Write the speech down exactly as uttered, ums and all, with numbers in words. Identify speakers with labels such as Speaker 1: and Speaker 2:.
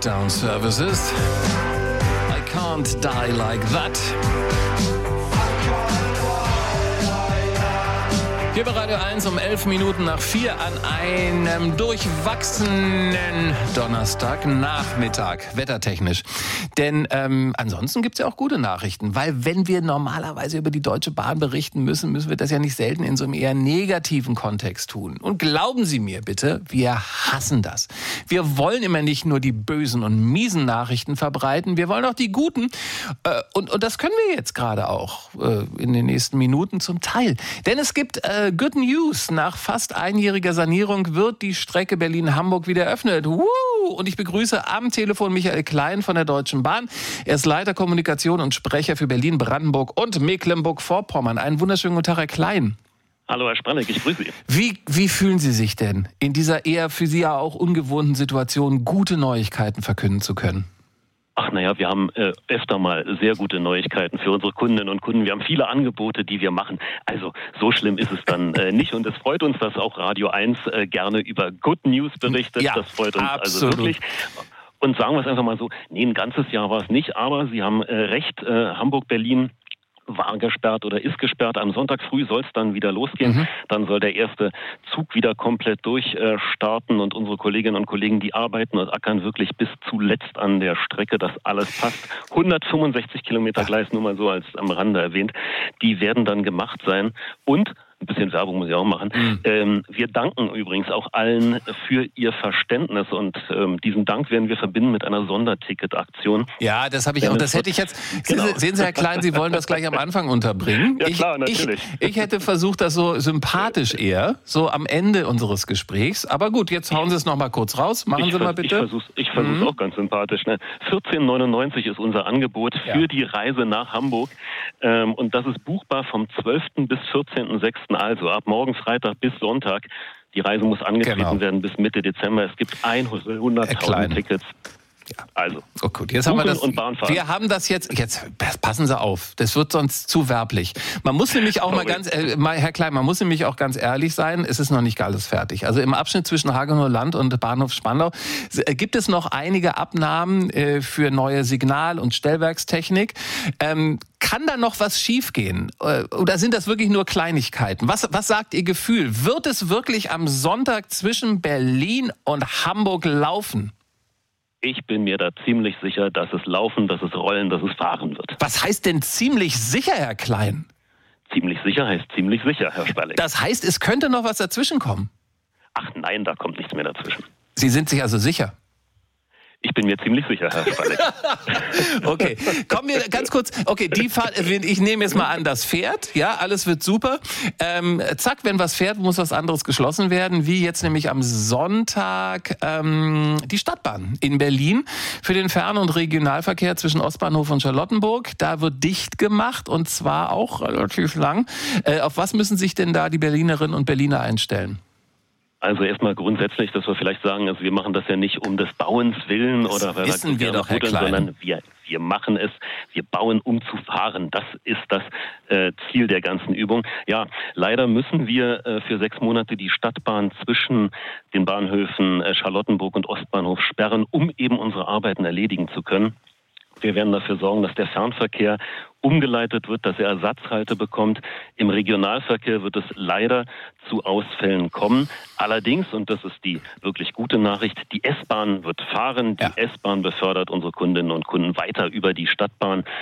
Speaker 1: Breakdown Services. I can't die like that. Hier bei Radio eins um elf Minuten nach vier an einem durchwachsenen Donnerstagnachmittag, wettertechnisch. Denn ähm, ansonsten gibt's ja auch gute Nachrichten, weil wenn wir normalerweise über die Deutsche Bahn berichten müssen, müssen wir das ja nicht selten in so einem eher negativen Kontext tun. Und glauben Sie mir bitte, wir hassen das. Wir wollen immer nicht nur die bösen und miesen Nachrichten verbreiten, wir wollen auch die guten. Äh, und, und das können wir jetzt gerade auch äh, in den nächsten Minuten zum Teil. Denn es gibt äh, Good News. Nach fast einjähriger Sanierung wird die Strecke Berlin-Hamburg wieder eröffnet. Woo! Und ich begrüße am Telefon Michael Klein von der Deutschen Bahn. Er ist Leiter Kommunikation und Sprecher für Berlin, Brandenburg und Mecklenburg-Vorpommern. Einen wunderschönen guten Tag, Herr Klein.
Speaker 2: Hallo, Herr Spranek, ich grüße Sie.
Speaker 1: Wie, wie fühlen Sie sich denn, in dieser eher für Sie ja auch ungewohnten Situation gute Neuigkeiten verkünden zu können?
Speaker 2: Ach naja, wir haben äh, öfter mal sehr gute Neuigkeiten für unsere Kundinnen und Kunden. Wir haben viele Angebote, die wir machen. Also so schlimm ist es dann äh, nicht. Und es freut uns, dass auch Radio eins äh, gerne über Good News berichtet.
Speaker 1: Ja,
Speaker 2: das freut uns
Speaker 1: absolut.
Speaker 2: Also wirklich. Und sagen wir es einfach mal so, nee, ein ganzes Jahr war es nicht, aber Sie haben äh, recht, äh, Hamburg-Berlin war gesperrt oder ist gesperrt. Am Sonntag früh soll es dann wieder losgehen. Mhm. Dann soll der erste Zug wieder komplett durchstarten. Und unsere Kolleginnen und Kollegen, die arbeiten und ackern wirklich bis zuletzt an der Strecke, dass alles passt. hundertfünfundsechzig Kilometer Gleis, nur mal so als am Rande erwähnt, die werden dann gemacht sein. Und ein bisschen Werbung muss ich auch machen. Mhm. Ähm, wir danken übrigens auch allen für ihr Verständnis und ähm, diesen Dank werden wir verbinden mit einer Sonderticket-Aktion.
Speaker 1: Ja, das habe ich auch. Das hätte ich jetzt. Genau. Sehen Sie, Herr Klein, Sie wollen das gleich am Anfang unterbringen.
Speaker 2: Ja klar, natürlich.
Speaker 1: Ich, ich hätte versucht, das so sympathisch eher, so am Ende unseres Gesprächs. Aber gut, jetzt hauen Sie es noch mal kurz raus. Machen
Speaker 2: ich
Speaker 1: Sie mal bitte.
Speaker 2: Ich versuche ich versuch's mhm. auch ganz sympathisch. Ne? vierzehn neunundneunzig ist unser Angebot für ja. die Reise nach Hamburg. Ähm, und das ist buchbar vom zwölften bis vierzehnten sechsten Also ab morgen Freitag bis Sonntag. Die Reise muss angetreten genau. werden bis Mitte Dezember. Es gibt hunderttausend Tickets.
Speaker 1: Ja.
Speaker 2: Also,
Speaker 1: oh gut, jetzt haben wir das. Wir haben das jetzt. Jetzt passen Sie auf. Das wird sonst zu werblich. Man muss nämlich auch Sorry. mal ganz, äh, mal, Herr Klein, man muss nämlich auch ganz ehrlich sein. Es ist noch nicht alles fertig. Also im Abschnitt zwischen Hagenower Land und Bahnhof Spandau äh, gibt es noch einige Abnahmen äh, für neue Signal- und Stellwerkstechnik. Ähm, kann da noch was schiefgehen? Äh, oder sind das wirklich nur Kleinigkeiten? Was, was sagt Ihr Gefühl? Wird es wirklich am Sonntag zwischen Berlin und Hamburg laufen?
Speaker 2: Ich bin mir da ziemlich sicher, dass es laufen, dass es rollen, dass es fahren wird.
Speaker 1: Was heißt denn ziemlich sicher, Herr Klein?
Speaker 2: Ziemlich sicher heißt ziemlich sicher, Herr Sperling.
Speaker 1: Das heißt, es könnte noch was dazwischen kommen?
Speaker 2: Ach nein, da kommt nichts mehr dazwischen.
Speaker 1: Sie sind sich also sicher?
Speaker 2: Ich bin mir ziemlich sicher, Herr Sperling.
Speaker 1: Okay, kommen wir ganz kurz. Okay, die Fahrt, ich nehme jetzt mal an, das fährt. Ja, alles wird super. Ähm, zack, wenn was fährt, muss was anderes geschlossen werden. Wie jetzt nämlich am Sonntag ähm, die Stadtbahn in Berlin für den Fern- und Regionalverkehr zwischen Ostbahnhof und Charlottenburg. Da wird dicht gemacht und zwar auch relativ lang. Äh, auf was müssen sich denn da die Berlinerinnen und Berliner einstellen?
Speaker 2: Also erstmal grundsätzlich, dass wir vielleicht sagen, also wir machen das ja nicht um des Bauens willen
Speaker 1: das
Speaker 2: oder weil
Speaker 1: wissen wir doch, Herr
Speaker 2: buddeln,
Speaker 1: Klein.
Speaker 2: sondern wir, wir machen es, wir bauen, um zu fahren. Das ist das äh, Ziel der ganzen Übung. Ja, leider müssen wir äh, für sechs Monate die Stadtbahn zwischen den Bahnhöfen äh, Charlottenburg und Ostbahnhof sperren, um eben unsere Arbeiten erledigen zu können. Wir werden dafür sorgen, dass der Fernverkehr umgeleitet wird, dass er Ersatzhalte bekommt. Im Regionalverkehr wird es leider zu Ausfällen kommen. Allerdings, und das ist die wirklich gute Nachricht, die S-Bahn wird fahren. Die ja. S-Bahn befördert unsere Kundinnen und Kunden weiter über die Stadtbahn.